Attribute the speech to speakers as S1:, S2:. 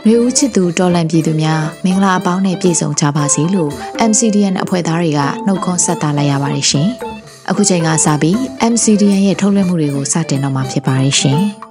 S1: နှွေဦးချစ်သူတော်လန်ပြည်သူများမင်္ဂလာအပေါင်းနဲ့ပြည့်စုံကြပါစေလို့ MCDN အဖွဲ့သားတွေကနှုတ်ခွန်းဆက်တာလိုက်ရပါတယ်ရှင်။အခုချိန်ကစပြီး MCDN ရဲ့ထုတ်လွှင့်မှုတွေကိုစတင်တော့မှာဖြစ်ပါတယ်ရှင်။